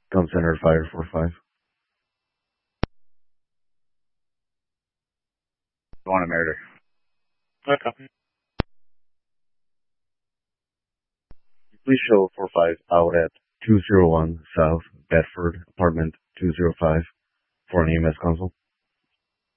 Come Center Fire 45. Want a murder. Okay. Please show 45 out at 201 South Bedford, apartment 205 for an EMS console.